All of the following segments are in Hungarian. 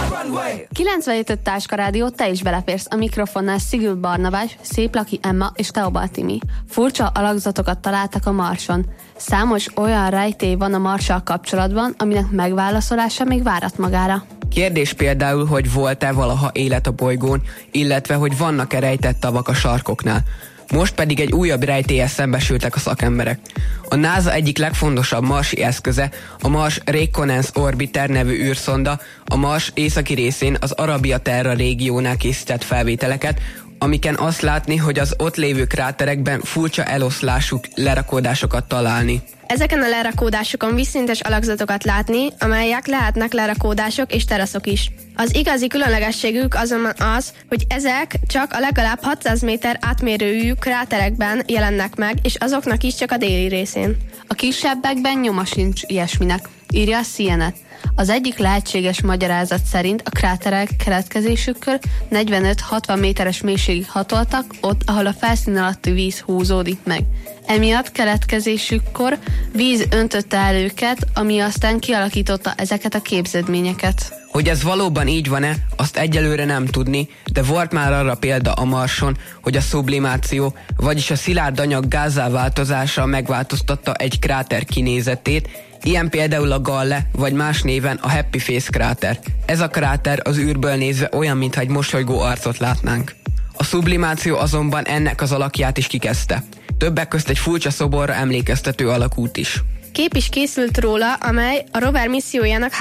97 Táska Rádió, te is beleférsz. A mikrofonnál Szigül Barnabás, Széplaki Emma és Teobald Timi. Furcsa alakzatokat találtak a Marson. Számos olyan rejtély van a Marssal kapcsolatban, aminek megválaszolása még várat magára. Kérdés például, hogy volt-e valaha élet a bolygón, illetve hogy vannak-e rejtett tavak a sarkoknál. Most pedig egy újabb rejtéllyel szembesültek a szakemberek. A NASA egyik legfontosabb marsi eszköze, a Mars Reconnaissance Orbiter nevű űrszonda a Mars északi részén az Arabia Terra régiónál készített felvételeket, amiken azt látni, hogy az ott lévő kráterekben furcsa eloszlású lerakódásokat találni. Ezeken a lerakódásokon vízszintes alakzatokat látni, amelyek lehetnek lerakódások és teraszok is. Az igazi különlegességük azonban az, hogy ezek csak a legalább 600 méter átmérőjű kráterekben jelennek meg, és azoknak is csak a déli részén. A kisebbekben nyoma sincs ilyesminek, írja a CNN. Az egyik lehetséges magyarázat szerint a kráterek keletkezésükkor 45-60 méteres mélységig hatoltak, ott, ahol a felszín alatti víz húzódik meg. Emiatt keletkezésükkor víz öntötte el őket, ami aztán kialakította ezeket a képződményeket. Hogy ez valóban így van-e, azt egyelőre nem tudni, de volt már arra példa a Marson, hogy a sublimáció, vagyis a szilárd anyag gázzá változása megváltoztatta egy kráter kinézetét, ilyen például a Galle, vagy más néven a Happy Face kráter. Ez a kráter az űrből nézve olyan, mintha egy mosolygó arcot látnánk. A sublimáció azonban ennek az alakját is kikezdte. Többek közt egy furcsa szoborra emlékeztető alakút is. Kép is készült róla, amely a rover missziójának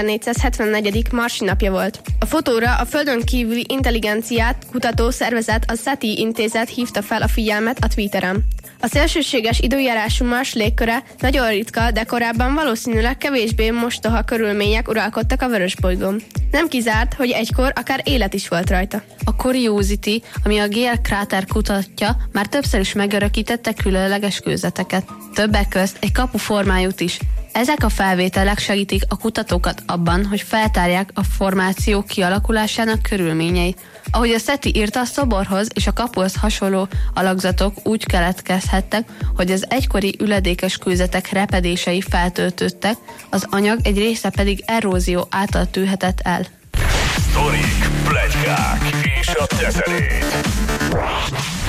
3474. marsi napja volt. A fotóra a földön kívüli intelligenciát kutató szervezet, a SETI intézet hívta fel a figyelmet a Twitteren. A szélsőséges időjárású Mars légköre nagyon ritka, de korábban valószínűleg kevésbé mostoha körülmények uralkodtak a vörösbolygón. Nem kizárt, hogy egykor akár élet is volt rajta. A Curiosity, ami a Gale kráter kutatja, már többször is megörökítette különleges kőzeteket. Többek közt egy kapu formájút is. Ezek a felvételek segítik a kutatókat abban, hogy feltárják a formáció kialakulásának körülményeit. Ahogy a SETI írta, a szoborhoz és a kapuhoz hasonló alakzatok úgy keletkezhettek, hogy az egykori üledékes kőzetek repedései feltöltődtek, az anyag egy része pedig erózió által tűnhetett el. Sztorik, pletykák és a teszerét.